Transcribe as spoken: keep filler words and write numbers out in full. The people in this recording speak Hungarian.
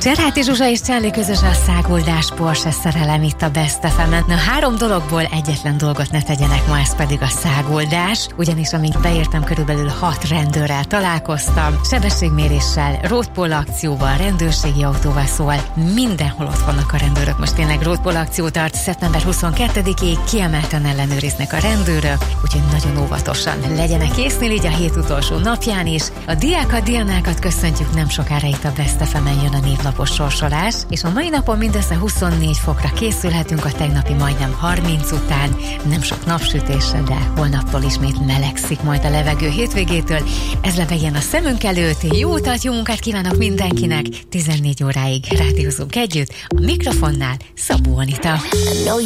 Cserháti Zsuzsa és Charlie közös a száguldás Porsche szerelem itt a Best ef emen. Na, három dologból egyetlen dolgot ne tegyenek ma, ez pedig a száguldás, ugyanis amíg beértem, körülbelül hat rendőrrel találkoztam, sebességméréssel, roadpol akcióval, rendőrségi autóval, szóval mindenhol ott vannak a rendőrök. Most tényleg roadpol akció tart szeptember huszonkettedikéig, kiemelten ellenőriznek a rendőrök, úgyhogy nagyon óvatosan legyenek észnél így a hét utolsó napján is. A diákat, diánákat köszöntjük, nem sokára itt a Best ef emen jön a névlapos sorsolás, és a mai napon mindössze huszonnégy fokra készülhetünk a tegnapi majdnem harminc után, nem sok napsütéssel, de holnaptól ismét melegszik majd a levegő hétvégétől. Ez lebegjen a szemünk előtt, jó utat, jó munkát kívánok mindenkinek, tizennégy óráig rádiózunk együtt, a mikrofonnál Szabó Anita.